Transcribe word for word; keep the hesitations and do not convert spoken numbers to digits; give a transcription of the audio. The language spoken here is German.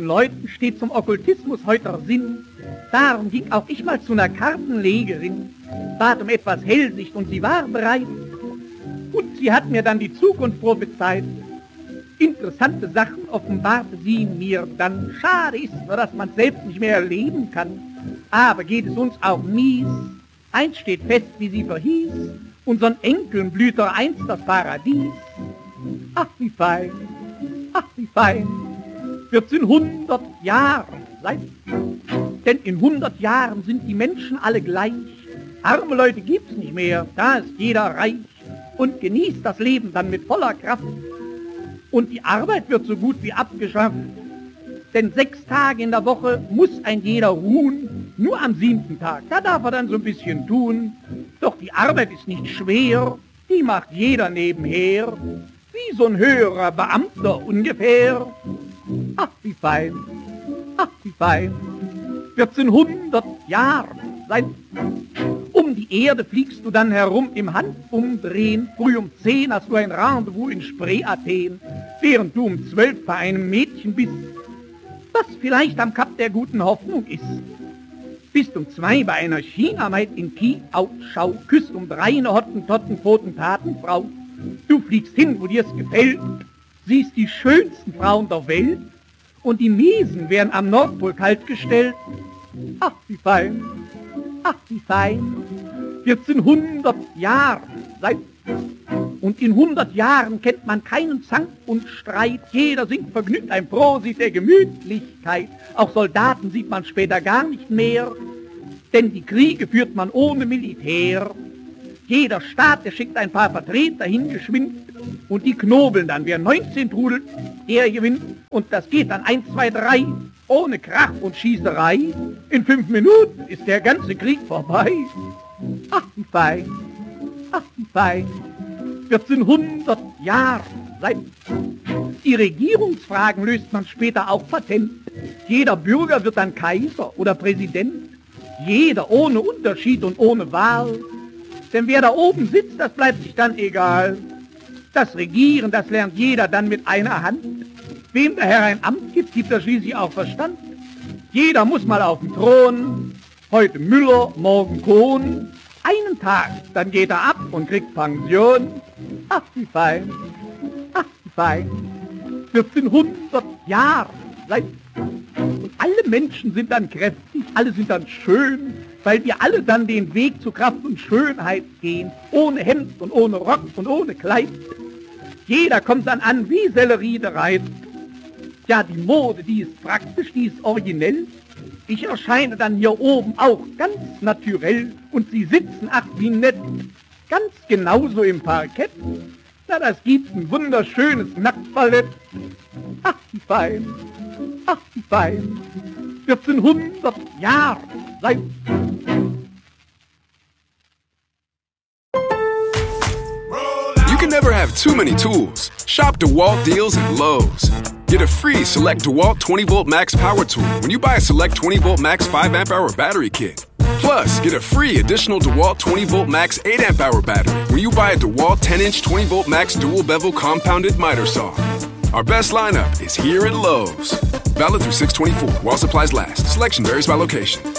Leuten steht zum Okkultismus heute der Sinn. Darum ging auch ich mal zu einer Kartenlegerin, bat um etwas Hellsicht und sie war bereit. Und sie hat mir dann die Zukunft prophezeit. Interessante Sachen offenbarte sie mir dann. Schade ist nur, dass man selbst nicht mehr erleben kann. Aber geht es uns auch mies? Eins steht fest, wie sie verhieß, unseren Enkeln blüht doch einst das Paradies. Ach, wie fein, ach, wie fein, wird's in hundert Jahren sein. Denn in hundert Jahren sind die Menschen alle gleich. Arme Leute gibt's nicht mehr, da ist jeder reich und genießt das Leben dann mit voller Kraft. Und die Arbeit wird so gut wie abgeschafft. Denn sechs Tage in der Woche muss ein jeder ruhen. Nur am siebten Tag, da darf er dann so ein bisschen tun. Doch die Arbeit ist nicht schwer, die macht jeder nebenher. Wie so ein höherer Beamter ungefähr. Ach, wie fein, ach, wie fein, wird's in hundert Jahren sein. Um die Erde fliegst du dann herum im Handumdrehen. Früh um zehn hast du ein Rendezvous in Spree, Athen, während du um zwölf bei einem Mädchen bist, was vielleicht am Kap der guten Hoffnung ist. Bist um zwei bei einer China-Maid in Kiel-Outschau, küsst um drei eine Hottentotten-Potentatenfrau. Du fliegst hin, wo dir's gefällt, siehst die schönsten Frauen der Welt und die Miesen werden am Nordpol kaltgestellt. Ach, wie fein, ach, wie fein, wird's in hundert Jahren sein. Und in hundert Jahren kennt man keinen Zank und Streit. Jeder singt vergnügt ein Prosit der Gemütlichkeit. Auch Soldaten sieht man später gar nicht mehr, denn die Kriege führt man ohne Militär. Jeder Staat, der schickt ein paar Vertreter hingeschwind und die knobeln dann. Wer neunzehn trudelt, der gewinnt. Und das geht dann eins, zwei, drei, ohne Krach und Schießerei. In fünf Minuten ist der ganze Krieg vorbei. Ach, wie fein, ach, wie fein, wird's in hundert Jahren sein. Die Regierungsfragen löst man später auch patent. Jeder Bürger wird dann Kaiser oder Präsident. Jeder ohne Unterschied und ohne Wahl. Denn wer da oben sitzt, das bleibt sich dann egal. Das Regieren, das lernt jeder dann mit einer Hand. Wem der Herr ein Amt gibt, gibt er schließlich auch Verstand. Jeder muss mal auf den Thron. Heute Müller, morgen Kohn. Einen Tag, dann geht er ab und kriegt Pension. Ach, wie fein, ach, wie fein, wird's in hundert Jahren sein. Und alle Menschen sind dann kräftig, alle sind dann schön, weil wir alle dann den Weg zu Kraft und Schönheit gehen, ohne Hemd und ohne Rock und ohne Kleid. Jeder kommt dann an wie Sellerie der Reit. Ja, die Mode, die ist praktisch, die ist originell. Ich erscheine dann hier oben auch ganz naturell und sie sitzen, ach wie nett, ganz genauso im Parkett. Na, das gibt ein wunderschönes Nacktballett. Ach, wie fein, ach, wie fein, wird's in hundert Jahren sein. You can never have too many tools. Shop DeWalt deals at Lowe's. Get a free Select DeWalt twenty volt Max Power Tool when you buy a Select twenty volt Max five amp hour battery kit. Plus, get a free additional DeWalt twenty volt Max eight amp hour battery when you buy a DeWalt ten inch twenty volt Max dual bevel compounded miter saw. Our best lineup is here at Lowe's. Valid through six twenty-four while supplies last. Selection varies by location.